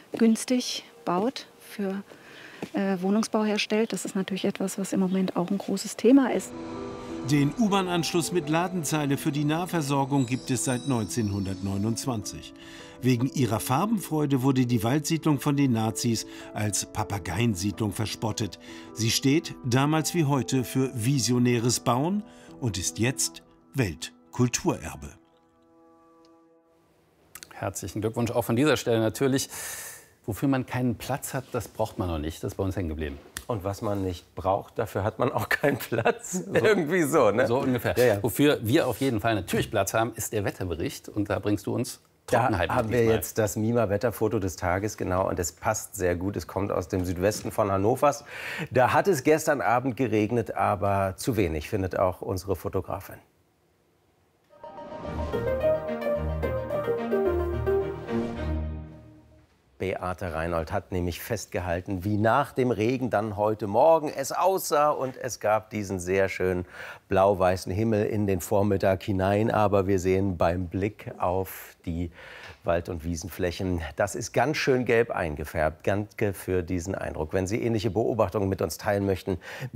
günstig baut, für Wohnungsbau herstellt. Das ist natürlich etwas, was im Moment auch ein großes Thema ist. Den U-Bahn-Anschluss mit Ladenzeile für die Nahversorgung gibt es seit 1929. Wegen ihrer Farbenfreude wurde die Waldsiedlung von den Nazis als Papageiensiedlung verspottet. Sie steht, damals wie heute, für visionäres Bauen und ist jetzt Weltkulturerbe. Herzlichen Glückwunsch auch von dieser Stelle natürlich. Wofür man keinen Platz hat, das braucht man noch nicht. Das ist bei uns hängen geblieben. Und was man nicht braucht, dafür hat man auch keinen Platz. Irgendwie so, ne? So ungefähr. Ja, ja. Wofür wir auf jeden Fall natürlich Platz haben, ist der Wetterbericht. Und da bringst du uns Trockenheit. Da haben wir jetzt das Mima-Wetterfoto des Tages, genau. Und es passt sehr gut. Es kommt aus dem Südwesten von Hannovers. Da hat es gestern Abend geregnet, aber zu wenig, findet auch unsere Fotografin. Beate Reinhold hat nämlich festgehalten, wie nach dem Regen dann heute Morgen es aussah. Und es gab diesen sehr schönen blau-weißen Himmel in den Vormittag hinein. Aber wir sehen beim Blick auf die Wald- und Wiesenflächen, das ist ganz schön gelb eingefärbt. Danke für diesen Eindruck. Wenn Sie ähnliche Beobachtungen mit uns teilen möchten,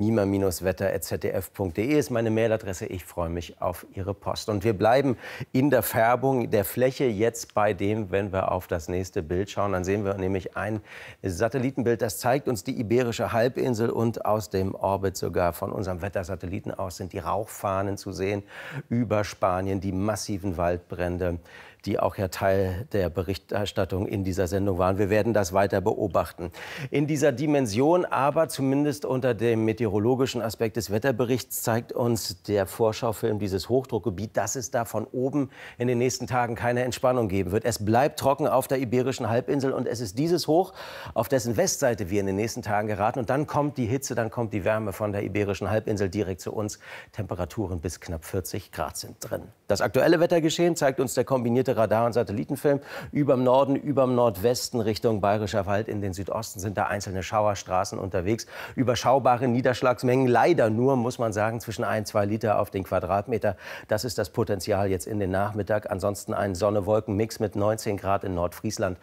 mima-wetter@zdf.de ist meine Mailadresse. Ich freue mich auf Ihre Post. Und wir bleiben in der Färbung der Fläche jetzt bei dem, wenn wir auf das nächste Bild schauen, dann sehen wir nämlich ein Satellitenbild, das zeigt uns die Iberische Halbinsel und aus dem Orbit sogar von unserem Wettersatelliten aus sind die Rauchfahnen zu sehen über Spanien, die massiven Waldbrände, die auch ja Teil der Berichterstattung in dieser Sendung waren. Wir werden das weiter beobachten. In dieser Dimension, aber zumindest unter dem meteorologischen Aspekt des Wetterberichts, zeigt uns der Vorschaufilm dieses Hochdruckgebiet, dass es da von oben in den nächsten Tagen keine Entspannung geben wird. Es bleibt trocken auf der Iberischen Halbinsel und es ist dieses Hoch, auf dessen Westseite wir in den nächsten Tagen geraten. Und dann kommt die Hitze, dann kommt die Wärme von der Iberischen Halbinsel direkt zu uns. Temperaturen bis knapp 40 Grad sind drin. Das aktuelle Wettergeschehen zeigt uns der kombinierte Radar- und Satellitenfilm. Überm Norden, überm Nordwesten Richtung Bayerischer Wald in den Südosten sind da einzelne Schauerstraßen unterwegs. Überschaubare Niederschlagsmengen, leider nur, muss man sagen, zwischen 1-2 Liter auf den Quadratmeter. Das ist das Potenzial jetzt in den Nachmittag. Ansonsten ein Sonne-Wolken-Mix mit 19 Grad in Nordfriesland,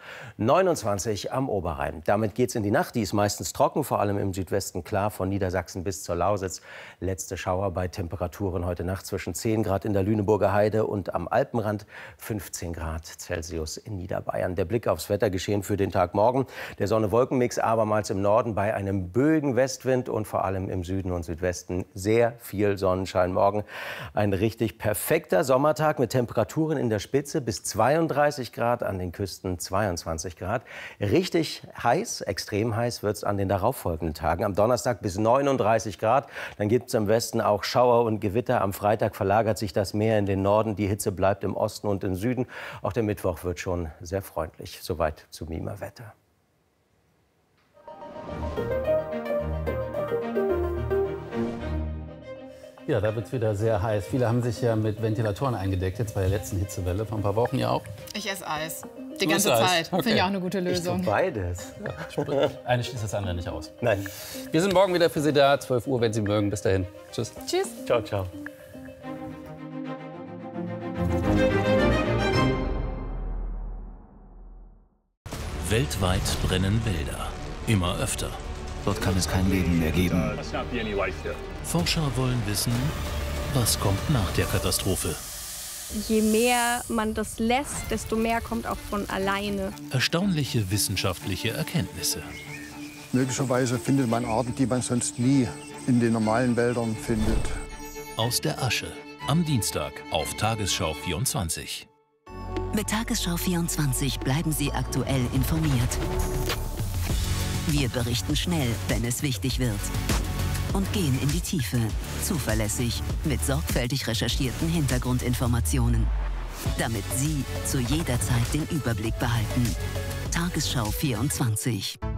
29 am Oberrhein. Damit geht's in die Nacht. Die ist meistens trocken, vor allem im Südwesten klar, von Niedersachsen bis zur Lausitz. Letzte Schauer bei Temperaturen heute Nacht zwischen 10 Grad in der Lüneburger Heide und am Alpenrand 15 Grad Celsius in Niederbayern. Der Blick aufs Wettergeschehen für den Tag morgen. Der Sonne-Wolken-Mix abermals im Norden bei einem böigen Westwind und vor allem im Süden und Südwesten sehr viel Sonnenschein. Morgen ein richtig perfekter Sommertag mit Temperaturen in der Spitze bis 32 Grad, an den Küsten 22 Grad. Richtig heiß, extrem heiß wird es an den darauffolgenden Tagen. Am Donnerstag bis 39 Grad. Dann gibt es im Westen auch Schauer und Gewitter. Am Freitag verlagert sich das Meer in den Norden. Die Hitze bleibt im Osten und im Süden. Auch der Mittwoch wird schon sehr freundlich. Soweit zu Mima-Wetter. Ja, da wird es wieder sehr heiß. Viele haben sich ja mit Ventilatoren eingedeckt, jetzt bei der letzten Hitzewelle vor ein paar Wochen ja auch. Ich esse Eis. Die ganze Zeit. Okay. Finde ich auch eine gute Lösung. Ich tue beides. Eine schließt das andere nicht aus. Nein. Wir sind morgen wieder für Sie da, 12 Uhr, wenn Sie mögen. Bis dahin. Tschüss. Tschüss. Ciao, ciao. Weltweit brennen Wälder. Immer öfter. Dort kann es kein Leben mehr geben. Forscher wollen wissen, was kommt nach der Katastrophe. Je mehr man das lässt, desto mehr kommt auch von alleine. Erstaunliche wissenschaftliche Erkenntnisse. Möglicherweise findet man Arten, die man sonst nie in den normalen Wäldern findet. Aus der Asche. Am Dienstag auf Tagesschau 24. Mit Tagesschau 24 bleiben Sie aktuell informiert. Wir berichten schnell, wenn es wichtig wird. Und gehen in die Tiefe, zuverlässig, mit sorgfältig recherchierten Hintergrundinformationen. Damit Sie zu jeder Zeit den Überblick behalten. Tagesschau 24.